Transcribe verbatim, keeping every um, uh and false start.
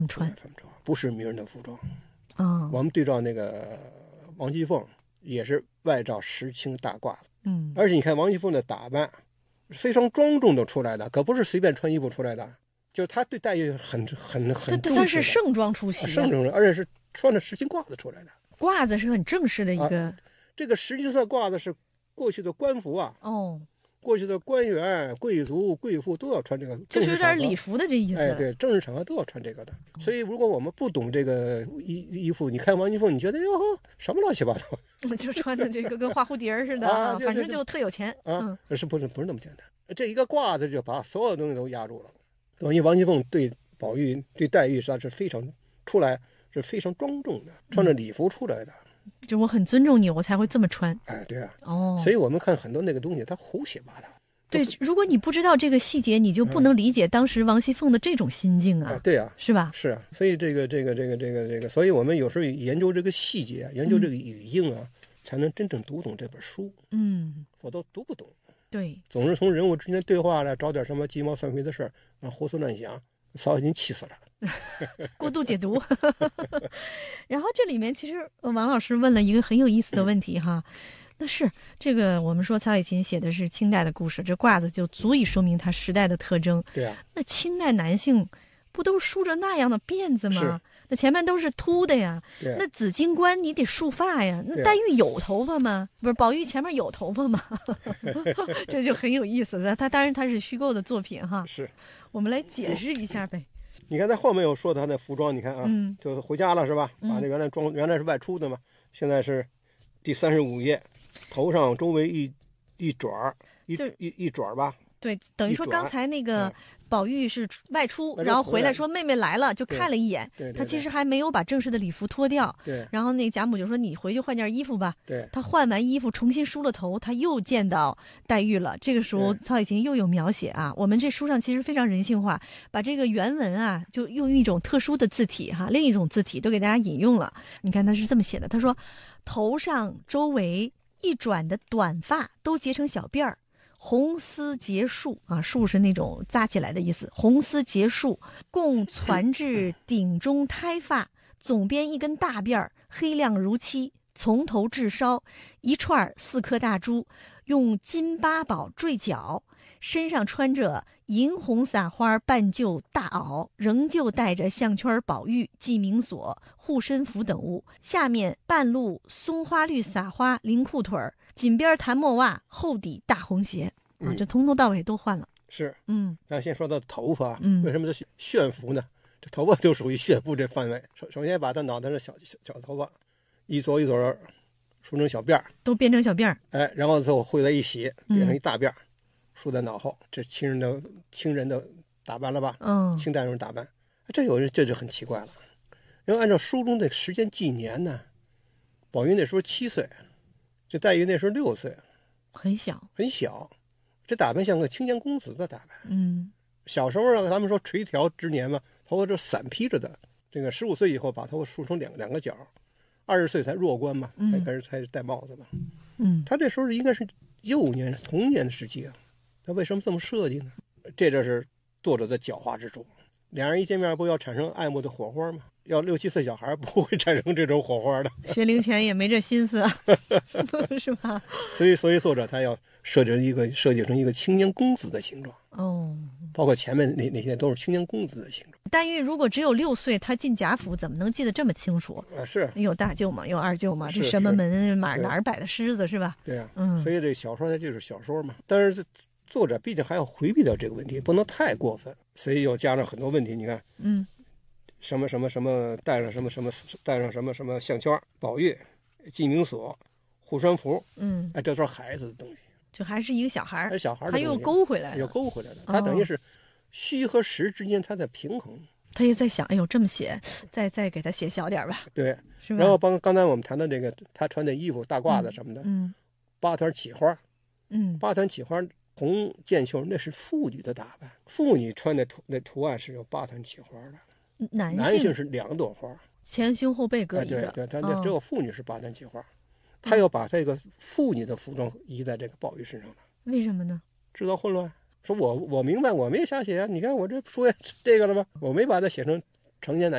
穿这么穿，不是名人的服装。 啊、 我们对照那个王熙凤，也是外罩石青大褂子， 嗯， 而且你看王熙凤的打扮，非常庄重的出来的，可不是随便穿衣服出来的，就是她对黛玉很很很重视的， 她是盛装出席、啊， 盛装，而且是穿着石青褂子出来的。 褂子是很正式的一个， 啊、这个石青色褂子是过去的官服啊。 哦。 过去的官员、贵族、贵妇都要穿这个， 就是有点礼服的这意思。 哎，对，正式场合都要穿这个的。所以，如果我们不懂这个衣衣服，你看王熙凤，你觉得哟什么乱七八糟， 就穿的这个跟画蝴蝶似的啊，反正就特有钱啊。嗯、是不是不是那么简单？这一个褂子就把所有东西都压住了。等于王熙凤对宝玉、对黛玉，她是非常出来是非常庄重的，穿着礼服出来的。 嗯、就我很尊重你，我才会这么穿。 哎，对啊。 哦。 所以我们看很多那个东西，它胡写八道。 对，如果你不知道这个细节，你就不能理解当时王熙凤的这种心境啊。 啊对啊， 是吧？ 是啊，所以这个这个这个这个这个，所以我们有时候研究这个细节，研究这个语境啊，嗯、才能真正读懂这本书。 嗯， 我都读不懂。对，总是从人物之间对话来找点什么鸡毛蒜皮的事儿，啊，胡思乱想，曹雪芹气死了。 过度解读。然后这里面其实王老师问了一个很有意思的问题哈。嗯，那是这个，我们说曹雪芹写的是清代的故事，这褂子就足以说明他时代的特征。 对啊， 那清代男性不都梳着那样的辫子吗？那前面都是秃的呀。 对啊， 那紫荆关你得束发呀。那黛玉有头发吗？不是，宝玉前面有头发吗？这就很有意思的。他当然他是虚构的作品哈。 是， 我们来解释一下呗。 你看他后面有说他那服装，你看啊， 嗯， 就回家了是吧？把那原来装原来是外出的嘛，现在是第三十五页。头上周围一一卷儿，一一一卷儿吧。 对，等于说刚才那个宝玉是外出，然后回来说妹妹来了，就看了一眼。 对， 他其实还没有把正式的礼服脱掉。 对。 然后那贾母就说：“你回去换件衣服吧。” 对。 他换完衣服，重新梳了头，他又见到黛玉了。这个时候曹雪芹又有描写啊，我们这书上其实非常人性化，把这个原文啊，就用一种特殊的字体哈，另一种字体都给大家引用了。你看他是这么写的，他说：“头上周围。”一转的短发都结成小辫儿，红丝结束啊，束是那种扎起来的意思。红丝结束，共攒至顶中胎发，总编一根大辫儿，黑亮如漆，从头至梢一串四颗大珠，用金八宝坠角，身上穿着银红撒花半旧大袄，仍旧带着项圈、宝玉、记名锁、护身符等物，下面半路松花绿撒花绫裤腿儿，紧边弹墨袜，厚底大红鞋啊，这从头到尾都换了。 是， 嗯， 咱先说到头发， 嗯， 为什么叫炫服呢？这头发就属于炫服这范围。首首先把他脑袋的小小小头发一撮一撮梳成小辫儿， 都变成小辫儿， 哎，然后最后汇在一起，变成一大辫儿。嗯，梳在脑后，这清人的清人的打扮了吧？ 嗯， 清代人打扮，这有人这就很奇怪了。因为按照书中的时间纪年呢，宝玉那时候七岁，这黛玉那时候六岁， 很小很小，这打扮像个青年公子的打扮。 嗯， 小时候啊，咱们说垂髫之年嘛，头发就散披着的。这个十五岁以后把头发梳成两两个角，二十岁才弱冠嘛，才开始才戴帽子嘛。 嗯， 他这时候应该是幼年童年的时期啊。他为什么这么设计呢？这就是作者的狡猾之处。两人一见面不要产生爱慕的火花吗？要六七岁小孩不会产生这种火花的。 学龄前也没这心思，是吧？ 所以，所以作者他要设计一个设计成一个青年公子的形状。 哦， 包括前面那那些都是青年公子的形状。 黛玉如果只有六岁，她进贾府怎么能记得这么清楚啊？是有大舅嘛，有二舅嘛，这什么门哪哪儿摆的狮子是吧？ 对啊， 嗯， 所以这小说它就是小说嘛。但是作者毕竟还要回避掉这个问题，不能太过分，所以又加上很多问题。你看， 嗯， 什么什么什么带上什么什么带上什么什么项圈、宝玉、记名锁、护身符， 嗯， 哎，这都是孩子的东西， 就还是一个小孩儿， 小孩儿他又勾回来了， 又勾回来了，他等于是虚和实之间他在平衡。 他也在想，哎呦，这么写，再再给他写小点吧， 对， 是吧？ 然后帮刚才我们谈的这个，他穿的衣服、大褂子什么的， 嗯， 八团起花， 嗯， 八团起花，红箭袖，那是妇女的打扮，妇女穿的图那图案是有八团起花的， 男性男性是两朵花， 前胸后背各一个， 哎、对对，他那只有妇女是八团起花，他、哦、要把这个妇女的服装移在这个宝玉身上了， 为什么呢？ 制造混乱。说我我明白，我没瞎写啊！你看我这说这个了吗？我没把它写成成年男。